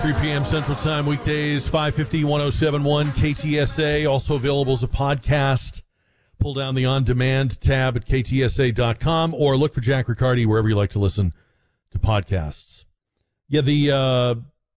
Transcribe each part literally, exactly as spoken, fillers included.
three p.m. Central Time, weekdays, five fifty, one oh seven point one K T S A, also available as a podcast. Pull down the on-demand tab at K T S A dot com or look for Jack Riccardi wherever you like to listen to podcasts. Yeah, the uh,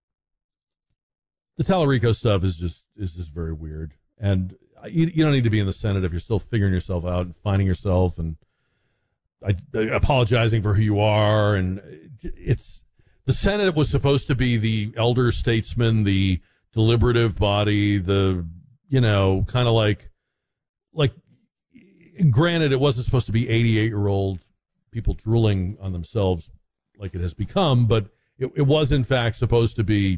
the Tallarico stuff is just is just very weird. And you, you don't need to be in the Senate if you're still figuring yourself out and finding yourself and I, apologizing for who you are. And it's the Senate was supposed to be the elder statesman, the deliberative body, the, you know, kind of like, like, granted, it wasn't supposed to be eighty-eight-year-old people drooling on themselves like it has become, but it, it was, in fact, supposed to be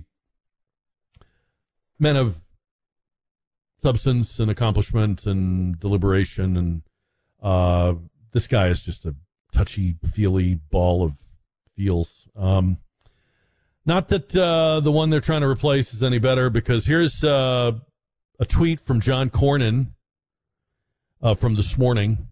men of substance and accomplishment and deliberation. And uh, this guy is just a touchy-feely ball of feels. Um, not that uh, the one they're trying to replace is any better, because here's uh, a tweet from John Cornyn uh, from this morning.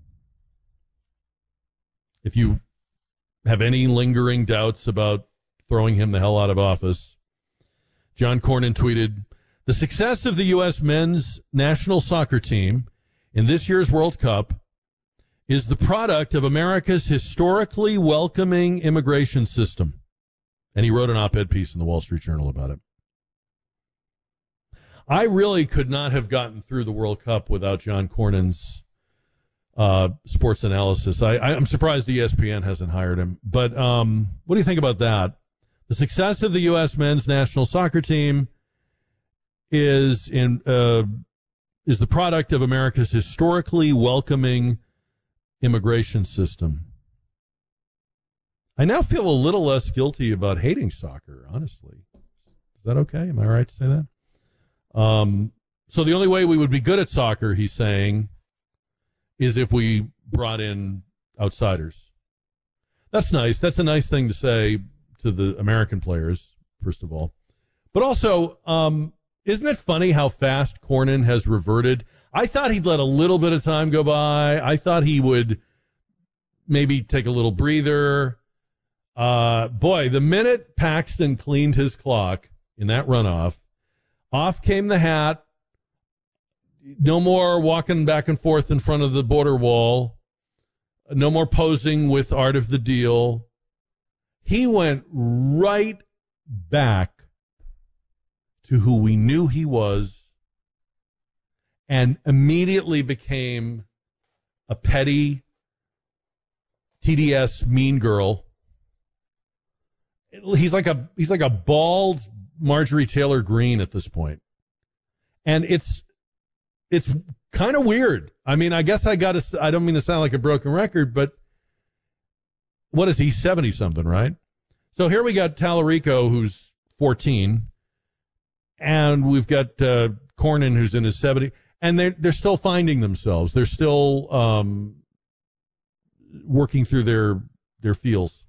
If you have any lingering doubts about throwing him the hell out of office, John Cornyn tweeted, "The success of the U S men's national soccer team in this year's World Cup is the product of America's historically welcoming immigration system." And he wrote an op-ed piece in the Wall Street Journal about it. I really could not have gotten through the World Cup without John Cornyn's uh, sports analysis. I, I'm surprised E S P N hasn't hired him. But um, what do you think about that? The success of the U S men's national soccer team is in uh, is the product of America's historically welcoming immigration system. I now feel a little less guilty about hating soccer, honestly. Is that okay? Am I right to say that? Um, so the only way we would be good at soccer, he's saying, is if we brought in outsiders. That's nice. That's a nice thing to say to the American players, first of all. But also, um, isn't it funny how fast Cornyn has reverted? I thought he'd let a little bit of time go by. I thought he would maybe take a little breather. Uh, boy, the minute Paxton cleaned his clock in that runoff, off came the hat. No more walking back and forth in front of the border wall. No more posing with Art of the Deal. He went right back to who we knew he was and immediately became a petty T D S mean girl. He's like a he's like a bald Marjorie Taylor Greene at this point. And it's it's kind of weird. I mean, I guess I got to I don't mean to sound like a broken record, but what is he, seventy something, right? So here we got Tallarico, who's fourteen, and we've got uh, Cornyn, who's in his seventies, and they're, they're still finding themselves. They're still um, working through their their feels.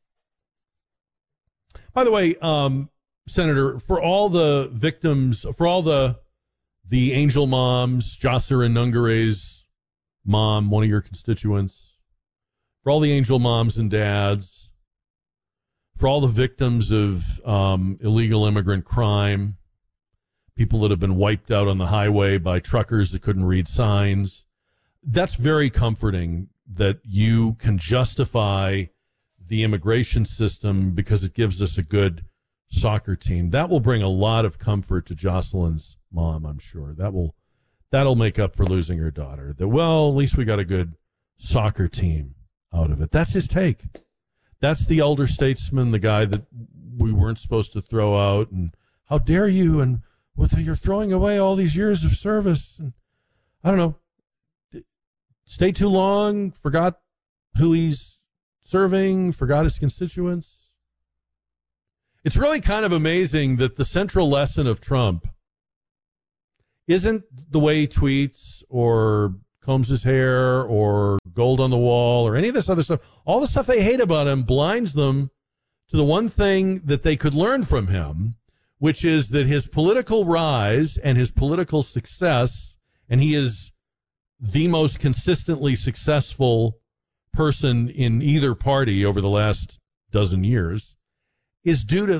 By the way, um, Senator, for all the victims, for all the the angel moms, Jocelyn Nungare's mom, one of your constituents, for all the angel moms and dads, for all the victims of um, illegal immigrant crime, people that have been wiped out on the highway by truckers that couldn't read signs, that's very comforting that you can justify the immigration system because it gives us a good soccer team. That will bring a lot of comfort to Jocelyn's mom, I'm sure. That will that'll make up for losing her daughter. That, well, at least we got a good soccer team out of it. That's his take. That's the elder statesman, the guy that we weren't supposed to throw out, and how dare you, and what, you're throwing away all these years of service, and I don't know, stayed too long, forgot who he's serving, forgot his constituents. It's really kind of amazing that the central lesson of Trump isn't the way he tweets or combs his hair or gold on the wall or any of this other stuff. All the stuff they hate about him blinds them to the one thing that they could learn from him, which is that his political rise and his political success, and he is the most consistently successful person in either party over the last dozen years, is due to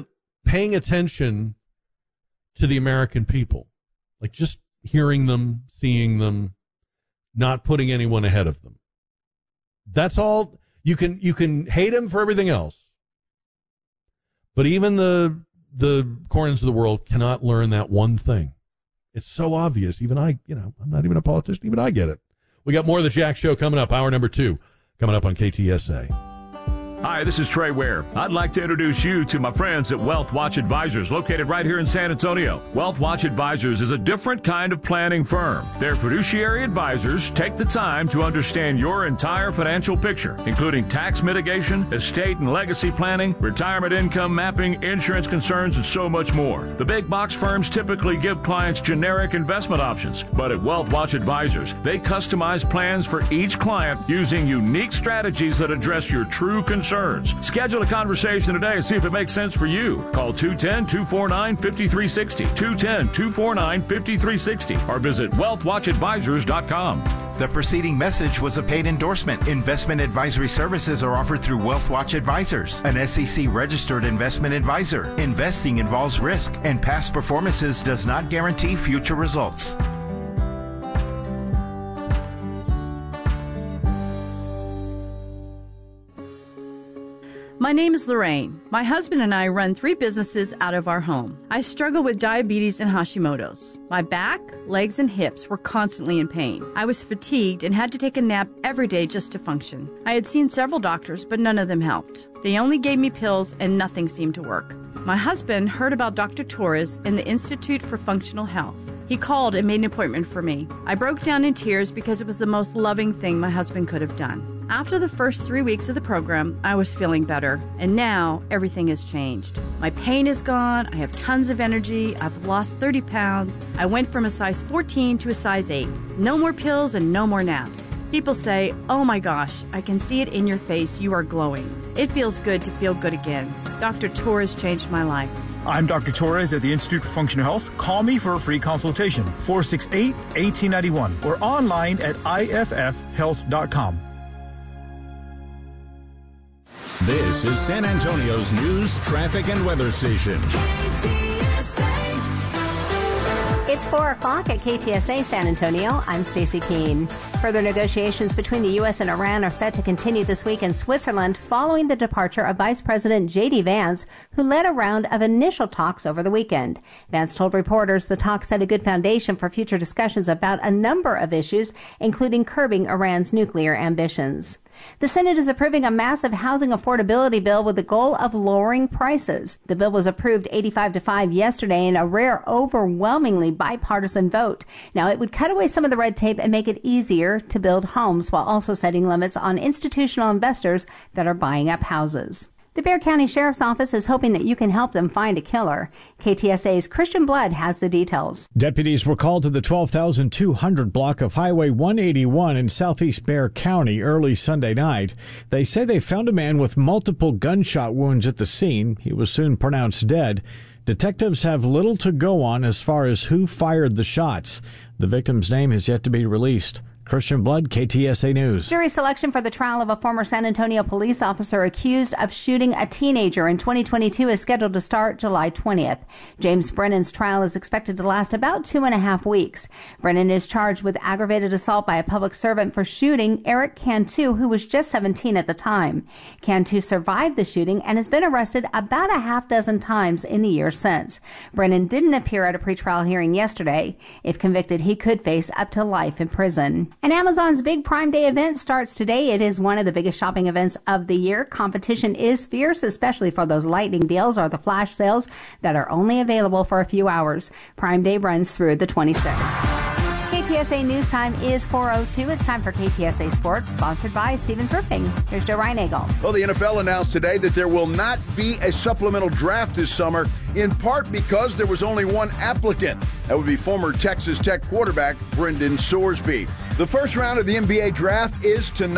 paying attention to the American people, like just hearing them, seeing them, not putting anyone ahead of them. That's all. You can you can hate them for everything else, but even the the Cornyns of the world cannot learn that one thing. It's so obvious. Even I, you know, I'm not even a politician. Even I get it. We got more of the Jack Show coming up. Hour number two coming up on K T S A. Hi, this is Trey Ware. I'd like to introduce you to my friends at Wealth Watch Advisors, located right here in San Antonio. Wealth Watch Advisors is a different kind of planning firm. Their fiduciary advisors take the time to understand your entire financial picture, including tax mitigation, estate and legacy planning, retirement income mapping, insurance concerns, and so much more. The big box firms typically give clients generic investment options, but at Wealth Watch Advisors, they customize plans for each client using unique strategies that address your true concerns. Schedule a conversation today and see if it makes sense for you. Call two one zero, two four nine, five three six zero, two one zero, two four nine, five three six zero, or visit wealth watch advisors dot com. The preceding message was a paid endorsement. Investment advisory services are offered through Wealth Watch Advisors, an S E C-registered investment advisor. Investing involves risk, and past performances does not guarantee future results. My name is Lorraine. My husband and I run three businesses out of our home. I struggle with diabetes and Hashimoto's. My back, legs, and hips were constantly in pain. I was fatigued and had to take a nap every day just to function. I had seen several doctors, but none of them helped. They only gave me pills and nothing seemed to work. My husband heard about Doctor Torres and the Institute for Functional Health. He called and made an appointment for me. I broke down in tears because it was the most loving thing my husband could have done. After the first three weeks of the program, I was feeling better, and now everything has changed. My pain is gone, I have tons of energy, I've lost thirty pounds, I went from a size fourteen to a size eight. No more pills and no more naps. People say, oh my gosh, I can see it in your face, you are glowing. It feels good to feel good again. Doctor Torres changed my life. I'm Doctor Torres at the Institute for Functional Health. Call me for a free consultation, four six eight, one eight nine one, or online at I F F health dot com. This is San Antonio's news, traffic, and weather station. It's four o'clock at K T S A San Antonio. I'm Stacey Keene. Further negotiations between the U S and Iran are set to continue this week in Switzerland following the departure of Vice President J D Vance, who led a round of initial talks over the weekend. Vance told reporters the talks set a good foundation for future discussions about a number of issues, including curbing Iran's nuclear ambitions. The Senate is approving a massive housing affordability bill with the goal of lowering prices. The bill was approved eighty-five to five yesterday in a rare, overwhelmingly bipartisan vote. Now, it would cut away some of the red tape and make it easier to build homes while also setting limits on institutional investors that are buying up houses. The Bexar County Sheriff's Office is hoping that you can help them find a killer. K T S A's Christian Blood has the details. Deputies were called to the twelve thousand two hundred block of Highway one eighty-one in southeast Bexar County early Sunday night. They say they found a man with multiple gunshot wounds at the scene. He was soon pronounced dead. Detectives have little to go on as far as who fired the shots. The victim's name has yet to be released. Christian Blood, K T S A News. Jury selection for the trial of a former San Antonio police officer accused of shooting a teenager in twenty twenty-two is scheduled to start July twentieth. James Brennan's trial is expected to last about two and a half weeks. Brennan is charged with aggravated assault by a public servant for shooting Eric Cantu, who was just seventeen at the time. Cantu survived the shooting and has been arrested about a half dozen times in the years since. Brennan didn't appear at a pretrial hearing yesterday. If convicted, he could face up to life in prison. And Amazon's big Prime Day event starts today. It is one of the biggest shopping events of the year. Competition is fierce, especially for those lightning deals or the flash sales that are only available for a few hours. Prime Day runs through the twenty-sixth. K T S A News Time is four oh two. It's time for K T S A Sports, sponsored by Stevens Roofing. Here's Joe Reinagle. Well, the N F L announced today that there will not be a supplemental draft this summer, in part because there was only one applicant. That would be former Texas Tech quarterback Brendan Sorsby. The first round of the N B A draft is tonight.